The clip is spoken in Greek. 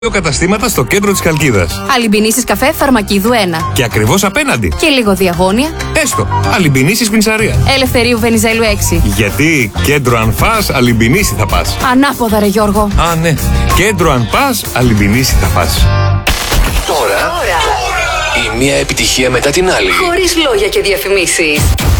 καταστήματα στο κέντρο της Χαλκίδας. Αλυμπινήσεις καφέ Φαρμακίδου 1. Και ακριβώς απέναντι. Και λίγο διαγώνια. Έστω. Αλυμπινήσεις Πινσαρία. Ελευθερίου Βενιζέλου 6. Γιατί κέντρο αν φας, Αλυμπινήσι θα πας. Ανάποδα ρε Γιώργο. Α, ναι. Κέντρο αν πας, Αλυμπινήσι θα πας. Τώρα η μία επιτυχία μετά την άλλη. Χωρίς λόγια και διαφημίσεις.